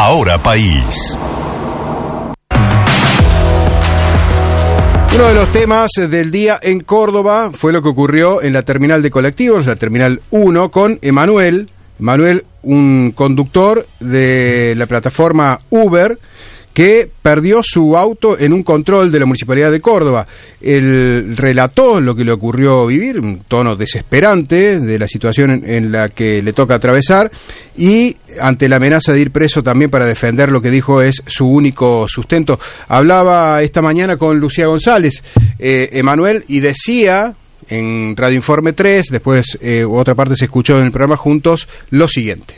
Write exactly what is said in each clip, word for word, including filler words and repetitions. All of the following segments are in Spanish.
Ahora País. Uno de los temas del día en Córdoba fue lo que ocurrió en la terminal de colectivos, la terminal uno, con Emanuel. Emanuel, un conductor de la plataforma Uber, que perdió su auto en un control de la Municipalidad de Córdoba. Él relató lo que le ocurrió vivir, un tono desesperante de la situación en, en la que le toca atravesar, y ante la amenaza de ir preso también para defender lo que dijo es su único sustento. Hablaba esta mañana con Lucía González, eh, Emanuel, y decía en Radio Informe tres, después eh, otra parte se escuchó en el programa Juntos, lo siguiente.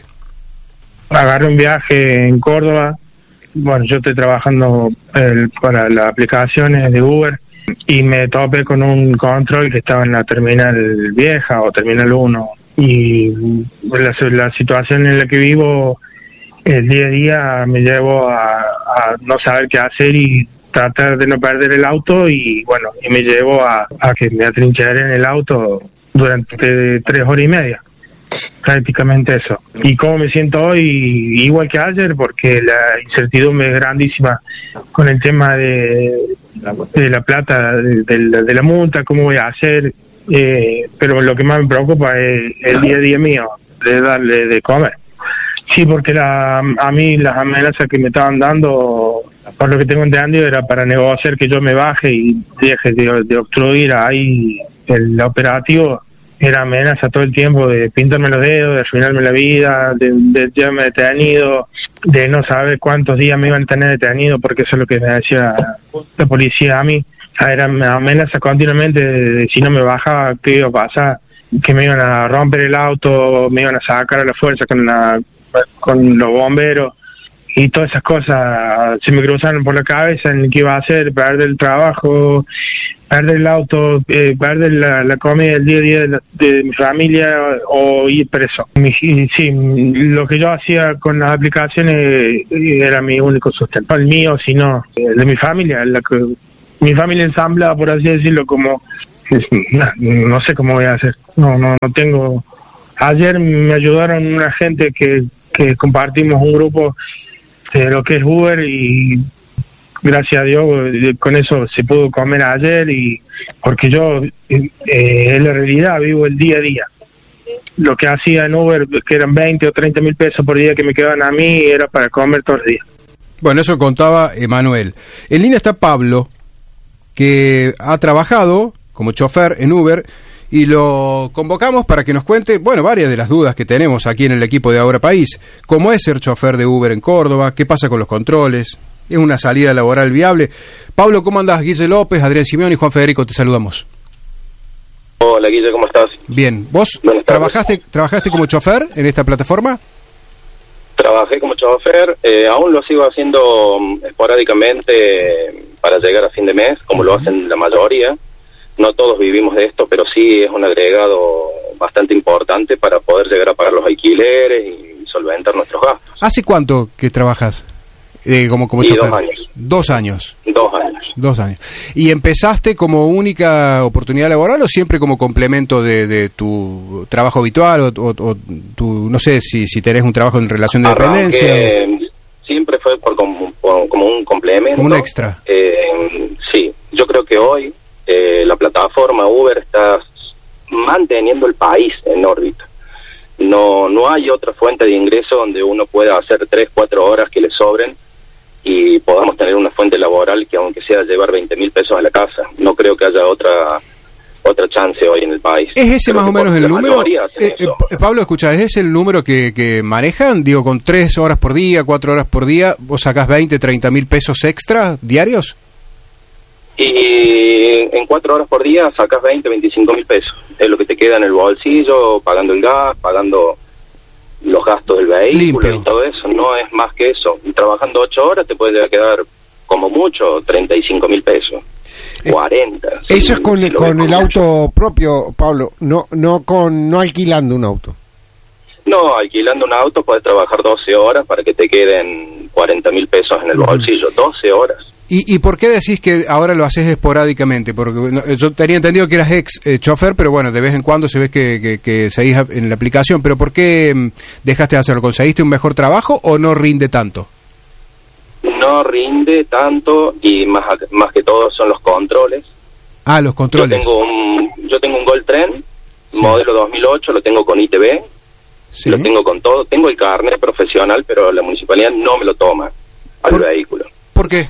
Agarré un viaje en Córdoba. Bueno, yo estoy trabajando el, para las aplicaciones de Uber y me topé con un control que estaba en la terminal vieja o terminal uno, y la, la situación en la que vivo el día a día me llevó a, a no saber qué hacer y tratar de no perder el auto, y bueno, y me llevó a, a que me atrincheré en el auto durante tres horas y media. Prácticamente eso. ¿Y cómo me siento hoy? Igual que ayer, porque la incertidumbre es grandísima con el tema de, de la plata, de, de, de la multa, cómo voy a hacer, eh, pero lo que más me preocupa es el día a día mío, de darle de comer. Sí, porque la, a mí las amenazas que me estaban dando, por lo que tengo entendido, era para negociar que yo me baje y deje de, de obstruir ahí el operativo. Era amenaza todo el tiempo de pintarme los dedos, de arruinarme la vida, de, de llevarme detenido, de no saber cuántos días me iban a tener detenido, porque eso es lo que me decía la policía a mí. Era amenaza continuamente de, de si no me bajaba, qué iba a pasar, que me iban a romper el auto, me iban a sacar a la fuerza con, la, con los bomberos, y todas esas cosas se me cruzaron por la cabeza en qué iba a hacer, perder el trabajo, perder el auto, eh, perder la, la comida el día a día de, la, de mi familia o ir preso. Mi, sí, lo que yo hacía con las aplicaciones era mi único sustento. El mío, sino el de mi familia, la que, mi familia ensambla, por así decirlo, como no, no sé cómo voy a hacer. No, no, no tengo. Ayer me ayudaron una gente que, que compartimos un grupo de lo que es Uber, y gracias a Dios con eso se pudo comer ayer, y porque yo eh, en la realidad vivo el día a día. Lo que hacía en Uber, que eran veinte o treinta mil pesos por día que me quedaban a mí, era para comer todos los días. Bueno, eso contaba Emanuel. En línea está Pablo, que ha trabajado como chofer en Uber, y lo convocamos para que nos cuente, bueno, varias de las dudas que tenemos aquí en el equipo de Ahora País. ¿Cómo es ser chofer de Uber en Córdoba? ¿Qué pasa con los controles? ¿Es una salida laboral viable? Pablo, ¿cómo andás? Guille López, Adrián Simeón y Juan Federico, te saludamos. Hola, Guille, ¿cómo estás? Bien. ¿Vos trabajaste trabajaste como chofer en esta plataforma? Trabajé como chofer, eh, aún lo sigo haciendo esporádicamente para llegar a fin de mes, como lo hacen la mayoría. No todos vivimos de esto, pero sí es un agregado bastante importante para poder llegar a pagar los alquileres y solventar nuestros gastos. ¿Hace cuánto que trabajas eh, como, como y chofer? Dos años. Dos años. Dos años. Dos años. ¿Y empezaste como única oportunidad laboral o siempre como complemento de, de tu trabajo habitual o, o, o tu, no sé si, si tenés un trabajo en relación de Arranqué, dependencia? Siempre fue por, como, por, como un complemento. Como un extra. Eh, sí, yo creo que hoy Eh, la plataforma Uber está manteniendo el país en órbita. No no hay otra fuente de ingreso donde uno pueda hacer tres, cuatro horas que le sobren y podamos tener una fuente laboral que, aunque sea llevar veinte mil pesos a la casa, no creo que haya otra otra chance hoy en el país. ¿Es ese creo más o menos el número? Eh, eh, Pablo, escucha, ¿es ese el número que, que manejan? Digo, con tres horas por día, cuatro horas por día, ¿vos sacás veinte, treinta mil pesos extra diarios? Y en cuatro horas por día sacas veinte, veinticinco mil pesos. Es lo que te queda en el bolsillo, pagando el gas, pagando los gastos del vehículo. Limpio. Y todo eso. No es más que eso. Y trabajando ocho horas te puede quedar como mucho treinta y cinco mil pesos. Eh, cuarenta. Eso si, es con, si con el auto propio, Pablo. No, no con no alquilando un auto. No, alquilando un auto puedes trabajar doce horas para que te queden cuarenta mil pesos en el bolsillo. doce horas. ¿Y, ¿Y por qué decís que ahora lo haces esporádicamente? Porque no, yo tenía entendido que eras ex eh, chofer, pero bueno, de vez en cuando se ve que, que, que seguís en la aplicación. ¿Pero por qué dejaste de hacerlo? ¿Conseguiste un mejor trabajo o no rinde tanto? no rinde tanto y más más que todo son los controles. Ah, los controles. Yo tengo un, yo tengo un Gol Tren, sí. modelo dos mil ocho, lo tengo con I T V, sí. lo tengo con todo, tengo el carnet profesional, pero la municipalidad no me lo toma al ¿Por, vehículo. ¿Por qué?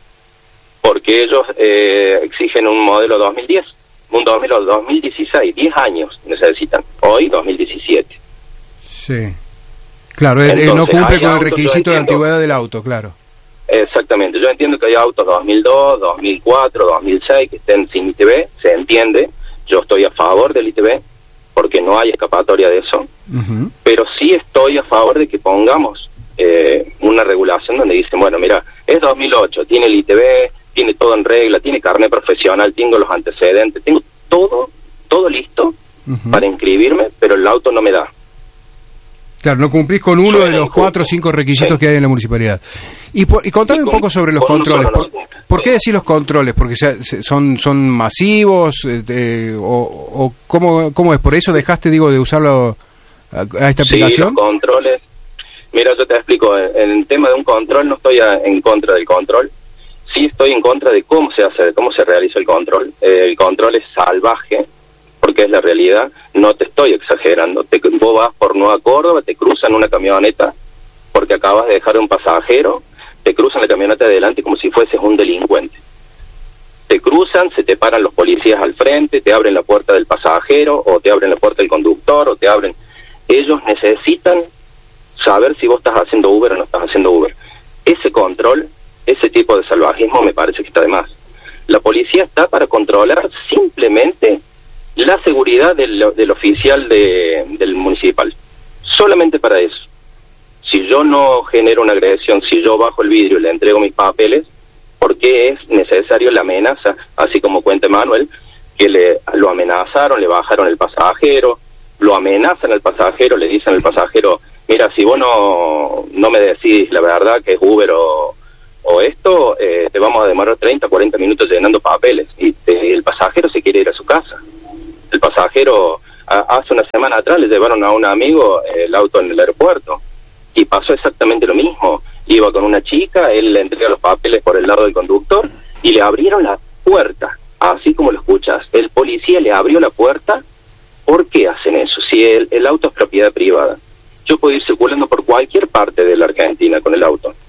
Porque ellos eh, exigen un modelo dos mil diez, un dos mil o dos mil dieciséis, diez años necesitan, hoy dos mil diecisiete. Sí. Claro, él, Entonces, él no cumple con el autos, requisito de entiendo, antigüedad del auto, claro. Exactamente, yo entiendo que hay autos dos mil dos, dos mil cuatro, dos mil seis que estén sin I T V, se entiende, yo estoy a favor del I T V porque no hay escapatoria de eso, uh-huh. pero sí estoy a favor de que pongamos eh, una regulación donde dicen, bueno, mira, es dos mil ocho, tiene el I T V, tiene todo en regla, tiene carnet profesional, tengo los antecedentes, tengo todo, todo listo uh-huh. para inscribirme, pero el auto no me da. Claro, no cumplís con uno de los cuatro o cinco requisitos sí. que hay en la municipalidad. Y, por, y contame y con, un poco sobre los controles. ¿Por, ¿Por qué decís los controles? ¿Porque se, son son masivos? Eh, o, ¿O cómo, cómo es? ¿Por eso dejaste, digo, de usarlo a, a esta aplicación? Sí, los controles. Mira, yo te explico. En el tema de un control no estoy a, en contra del control. Sí estoy en contra de cómo se hace, de cómo se realiza el control. Eh, el control es salvaje, porque es la realidad, no te estoy exagerando. Te, vos vas por Nueva Córdoba, te cruzan una camioneta porque acabas de dejar un pasajero, te cruzan la camioneta de delante como si fueses un delincuente. Te cruzan, se te paran los policías al frente, te abren la puerta del pasajero, o te abren la puerta del conductor, o te abren... Ellos necesitan saber si vos estás haciendo Uber o no estás haciendo Uber. Ese control, ese tipo de salvajismo me parece que está de más. La policía está para controlar simplemente la seguridad del, del oficial de, del municipal, solamente para eso. Si yo no genero una agresión, si yo bajo el vidrio y le entrego mis papeles, ¿por qué es necesario la amenaza? Así como cuenta Manuel, que le lo amenazaron, le bajaron el pasajero, lo amenazan al pasajero, le dicen al pasajero, mira, si vos no, no me decís la verdad que es Uber o, o esto, eh, te vamos a demorar treinta, cuarenta minutos llenando papeles, y te, el pasajero se quiere ir a su casa. El pasajero, a, hace una semana atrás le llevaron a un amigo el auto en el aeropuerto y pasó exactamente lo mismo. Iba con una chica, él le entrega los papeles por el lado del conductor y le abrieron la puerta, así como lo escuchas. El policía le abrió la puerta. ¿Por qué hacen eso? Si el, el auto es propiedad privada, yo puedo ir circulando por cualquier parte de la Argentina con el auto.